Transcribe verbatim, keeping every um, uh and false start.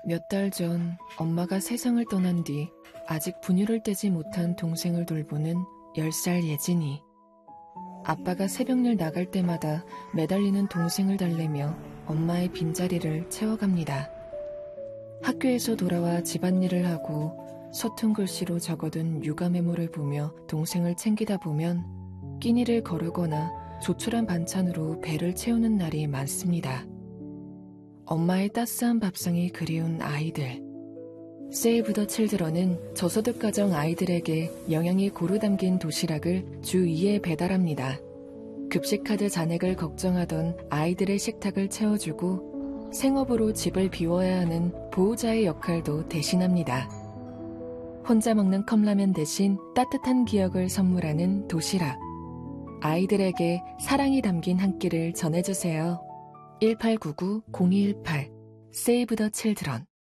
몇 달 전 엄마가 세상을 떠난 뒤 아직 분유를 떼지 못한 동생을 돌보는 열 살 예진이. 아빠가 새벽일 나갈 때마다 매달리는 동생을 달래며 엄마의 빈자리를 채워갑니다. 학교에서 돌아와 집안일을 하고 서툰 글씨로 적어둔 육아 메모를 보며 동생을 챙기다 보면 끼니를 거르거나 조촐한 반찬으로 배를 채우는 날이 많습니다. 엄마의 따스한 밥상이 그리운 아이들. 세이브 더 칠드런은 저소득 가정 아이들에게 영양이 고루 담긴 도시락을 주 이 회 배달합니다. 급식카드 잔액을 걱정하던 아이들의 식탁을 채워주고 생업으로 집을 비워야 하는 보호자의 역할도 대신합니다. 혼자 먹는 컵라면 대신 따뜻한 기억을 선물하는 도시락. 아이들에게 사랑이 담긴 한 끼를 전해주세요. 일팔구구 공이일팔 세이브 더 칠드런